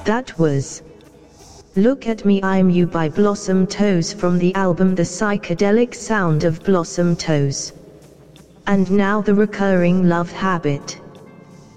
That was Look at Me I'm You by Blossom Toes from the album The Psychedelic Sound of Blossom Toes. And now the recurring love habit.